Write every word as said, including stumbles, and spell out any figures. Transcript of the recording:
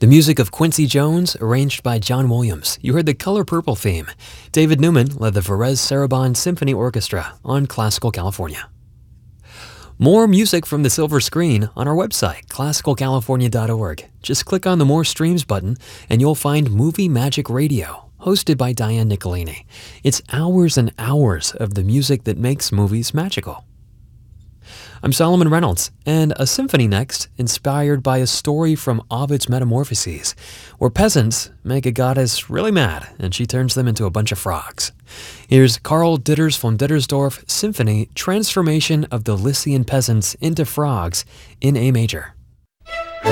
The music of Quincy Jones, arranged by John Williams. You heard the Color Purple theme. David Newman led the Varese Sarabande Symphony Orchestra on Classical California. More music from the silver screen on our website, classical california dot org. Just click on the More Streams button and you'll find Movie Magic Radio, hosted by Diane Nicolini. It's hours and hours of the music that makes movies magical. I'm Solomon Reynolds, and a symphony next, inspired by a story from Ovid's Metamorphoses, where peasants make a goddess really mad and she turns them into a bunch of frogs. Here's Karl Ditters von Dittersdorf Symphony, Transformation of the Lycian Peasants into Frogs in A major.